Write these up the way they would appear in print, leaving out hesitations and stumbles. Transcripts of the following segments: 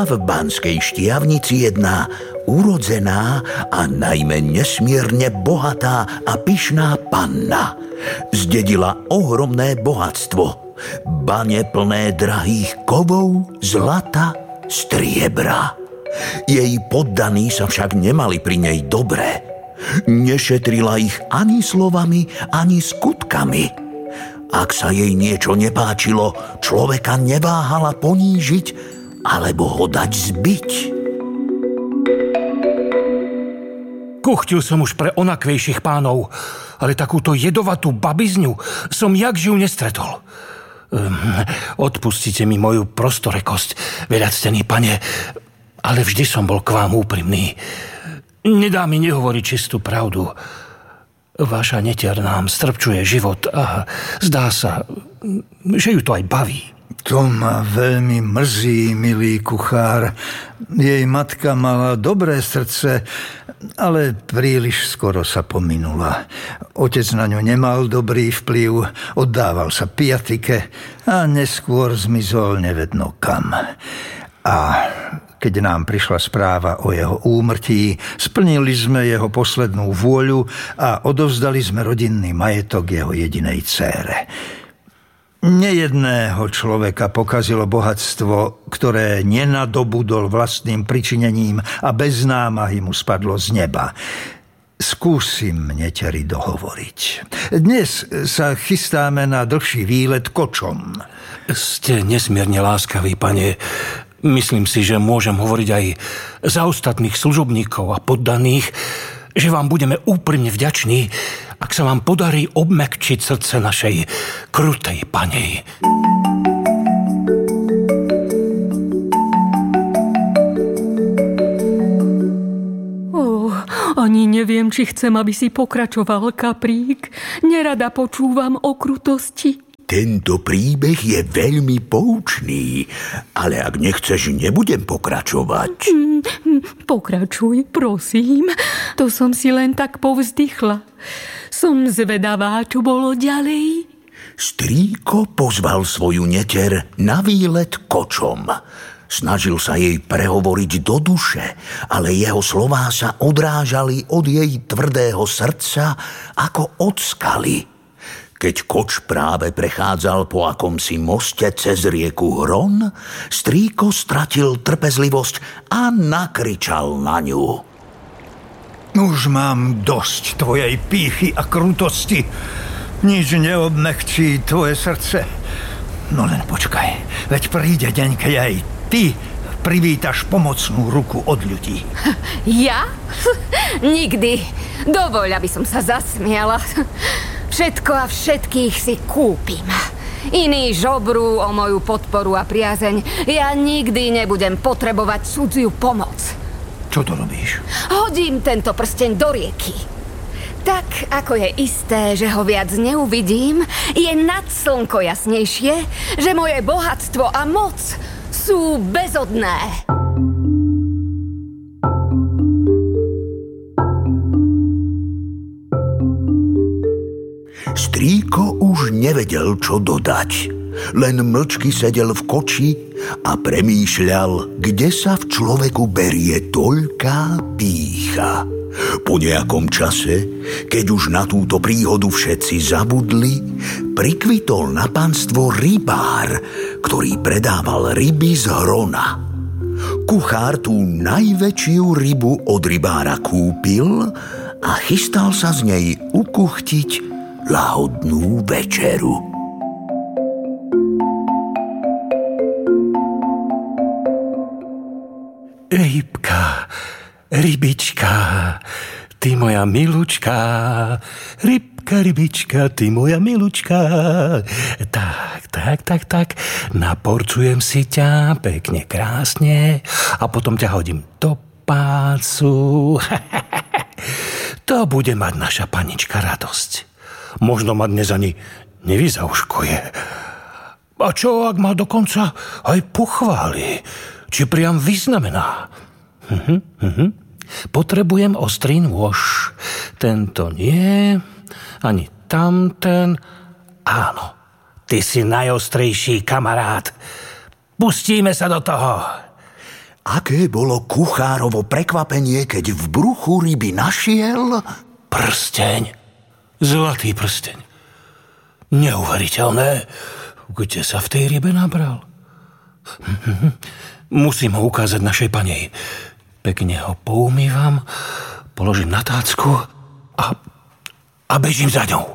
V Banskej Štiavnici jedna urodzená a najmä nesmierne bohatá a pyšná panna zdedila ohromné bohatstvo, bane plné drahých kovov, zlata, striebra. Jej poddaní sa však nemali pri nej dobre. Nešetrila ich ani slovami, ani skutkami. Ak sa jej niečo nepáčilo, človeka neváhala ponížiť alebo ho dať zbiť. Kuchtil som už pre onakvejších pánov, ale takúto jedovatú babizňu som jakživ nestretol. Odpustite mi moju prostorekosť, veľactený pane, ale vždy som bol k vám úprimný. Nedá mi nehovoriť čistú pravdu. Vaša netier nám strpčuje život a zdá sa, že ju to aj baví. To ma veľmi mrzí, milý kuchár. Jej matka mala dobré srdce, ale príliš skoro sa pominula. Otec na ňu nemal dobrý vplyv, oddával sa piatike a neskôr zmizol nevedno kam. A keď nám prišla správa o jeho úmrtí, splnili sme jeho poslednú vôľu a odovzdali sme rodinný majetok jeho jedinej dcére. Nejedného človeka pokazilo bohatstvo, ktoré nenadobudol vlastným pričinením a bez námahy mu spadlo z neba. Skúsim neteri dohovoriť. Dnes sa chystáme na dlhší výlet kočom. Ste nesmierne láskaví, pane. Myslím si, že môžem hovoriť aj za ostatných služobníkov a poddaných, že vám budeme úprimne vďační, ak sa vám podarí obmäkčiť srdce našej krutej panej. Ani neviem, či chcem, aby si pokračoval, Kaprík. Nerada počúvam o krutosti. Tento príbeh je veľmi poučný, ale ak nechceš, nebudem pokračovať. Pokračuj, prosím. To som si len tak povzdychla. Som zvedavá, čo bolo ďalej. Strýko pozval svoju neter na výlet kočom. Snažil sa jej prehovoriť do duše, ale jeho slová sa odrážali od jej tvrdého srdca ako od skaly. Keď koč práve prechádzal po akomsi moste cez rieku Hron, strýko stratil trpezlivosť a nakričal na ňu. Už mám dosť tvojej pýchy a krutosti. Nič neobmekčí tvoje srdce. No len počkaj, veď príde deň, keď aj ty privítaš pomocnú ruku od ľudí. Ja? Nikdy. Dovoľ, aby som sa zasmiala. Všetko a všetkých si kúpim. Iní žobrú o moju podporu a priazeň. Ja nikdy nebudem potrebovať cudziu pomoc. Čo to robíš? Hodím tento prsteň do rieky. Tak, ako je isté, že ho viac neuvidím, je nad slnko jasnejšie, že moje bohatstvo a moc sú bezodné. Strýko už nevedel, čo dodať. Len mlčky sedel v koči a premýšľal, kde sa v človeku berie toľká pýcha. Po nejakom čase, keď už na túto príhodu všetci zabudli, prikvitol na panstvo rybár, ktorý predával ryby z Hrona. Kuchár tú najväčšiu rybu od rybára kúpil a chystal sa z nej ukuchtiť lahodnú večeru. Rybka, rybička, ty moja milučka, rybka, rybička, ty moja milučka. Tak, naporcujem si ťa pekne, krásne a potom ťa hodím do pácu. To bude mať naša panička radosť. Možno ma dnes ani nevyzauškuje. A čo, ak ma dokonca aj pochváli? Či priam vyznamená? Potrebujem ostrý nôž. Tento nie, ani tamten. Áno, ty si najostrejší kamarát. Pustíme sa do toho. Aké bolo kuchárovo prekvapenie, keď v bruchu ryby našiel... Prsteň. Zlatý prsteň. Neuveriteľné. Kde sa v tej rybe nabral? Musím ho ukázať našej panej. Pekne ho poumývam, položím na tácku a bežím za ňou.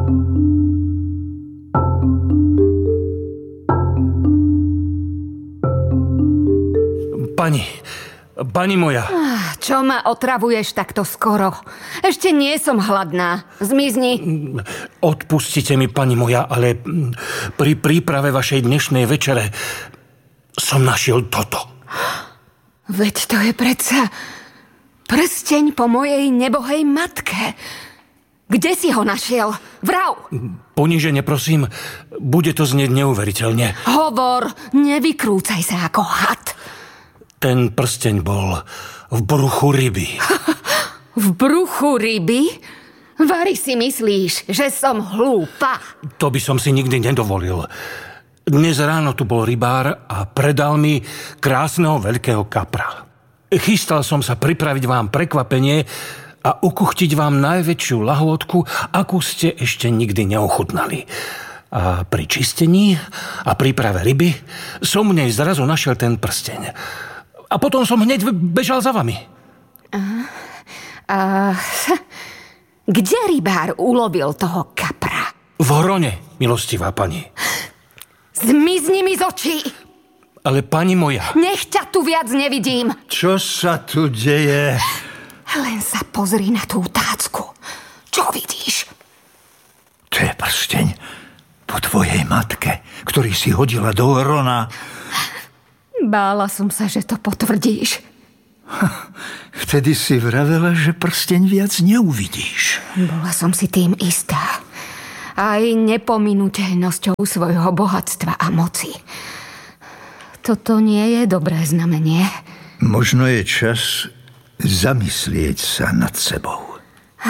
Pani moja. Čo ma otravuješ takto skoro? Ešte nie som hladná. Zmizni. Odpustite mi, pani moja, ale pri príprave vašej dnešnej večere som našiel toto. Veď to je predsa prsteň po mojej nebohej matke. Kde si ho našiel? Vrav! Ponížene, prosím, bude to znieť neuveriteľne. Hovor, nevykrúcaj sa ako had. Ten prsteň bol v bruchu ryby. V bruchu ryby? Vari si myslíš, že som hlúpa? To by som si nikdy nedovolil. Dnes ráno tu bol rybár a predal mi krásneho veľkého kapra. Chystal som sa pripraviť vám prekvapenie a ukuchtiť vám najväčšiu lahôdku, akú ste ešte nikdy neochutnali. A pri čistení a príprave ryby som v nej zrazu našiel ten prsteň. A potom som hneď bežal za vami. Kde rybár ulovil toho kapra? V Hrone, milostivá pani. Zmizni mi z očí! Ale pani moja... Nech ťa tu viac nevidím! Čo sa tu deje? Len sa pozri na tú tácku. Čo vidíš? To je prsteň po tvojej matke, ktorý si hodila do Hrona. Bála som sa, že to potvrdíš. Vtedy si vravela, že prsteň viac neuvidíš. Bola som si tým istá. Aj nepominuteľnosťou svojho bohatstva a moci. Toto nie je dobré znamenie. Možno je čas zamyslieť sa nad sebou.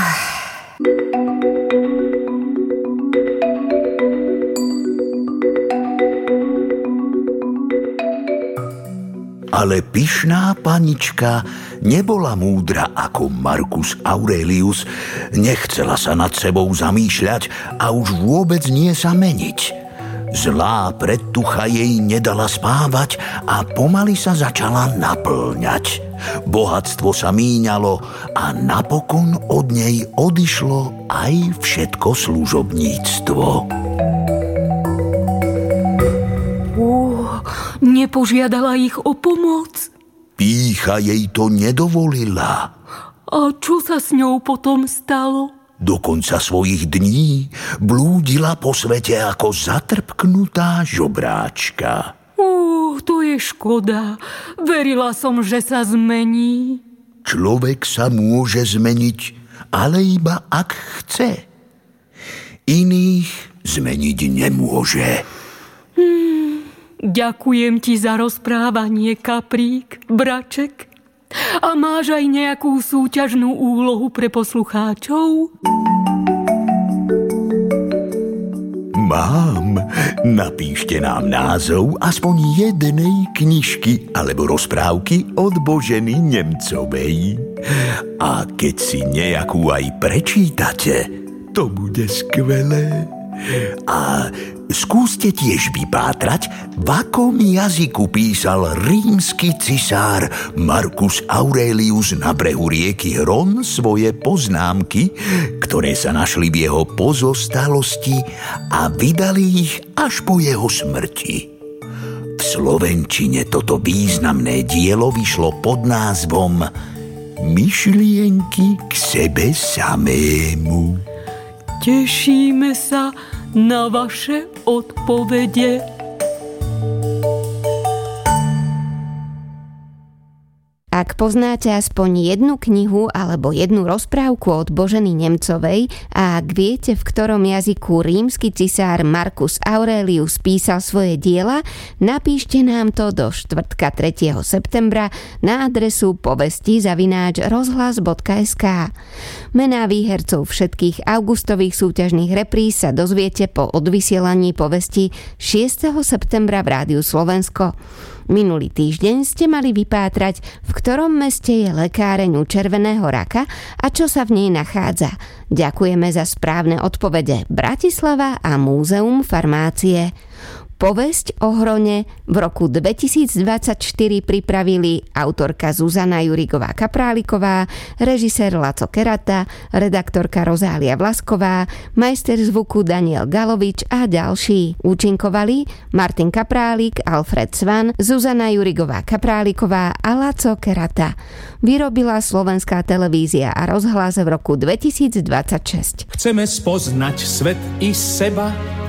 Ale pyšná panička nebola múdra ako Marcus Aurelius, nechcela sa nad sebou zamýšľať a už vôbec nie sa meniť. Zlá predtucha jej nedala spávať a pomaly sa začala napĺňať. Bohatstvo sa míňalo a napokon od nej odišlo aj všetko služobníctvo. Nepožiadala ich o pomoc? Pýcha jej to nedovolila. A čo sa s ňou potom stalo? Do konca svojich dní blúdila po svete ako zatrpknutá žobráčka. To je škoda. Verila som, že sa zmení. Človek sa môže zmeniť, ale iba ak chce. Iných zmeniť nemôže. Ďakujem ti za rozprávanie, kaprík, braček. A máš aj nejakú súťažnú úlohu pre poslucháčov? Mám. Napíšte nám názov aspoň jednej knižky alebo rozprávky od Boženy Nemcovej. A keď si nejakú aj prečítate, to bude skvelé. A skúste tiež vypátrať, v akom jazyku písal rímsky cisár Marcus Aurelius na brehu rieky Hron svoje poznámky, ktoré sa našli v jeho pozostalosti a vydali ich až po jeho smrti. V slovenčine toto významné dielo vyšlo pod názvom Myšlienky k sebe samému. Tešíme sa na vaše odpovede. A Ak poznáte aspoň jednu knihu alebo jednu rozprávku od Boženy Nemcovej a ak viete, v ktorom jazyku rímsky cisár Marcus Aurelius písal svoje diela, napíšte nám to do štvrtka 3. septembra na adresu povesti@rozhlas.sk. Mená výhercov všetkých augustových súťažných repríz sa dozviete po odvysielaní povesti 6. septembra v Rádiu Slovensko. Minulý týždeň ste mali vypátrať, v ktorom meste je lekáreň u červeného raka a čo sa v nej nachádza. Ďakujeme za správne odpovede Bratislava a Múzeum farmácie. Povesť o Hrone v roku 2024 pripravili autorka Zuzana Jurigová-Kapráliková, režisér Laco Kerata, redaktorka Rozália Vlasková, majster zvuku Daniel Galovič a ďalší. Účinkovali Martin Kaprálik, Alfred Svan, Zuzana Jurigová-Kapráliková a Laco Kerata. Vyrobila Slovenská televízia a rozhlas v roku 2026. Chceme spoznať svet i seba,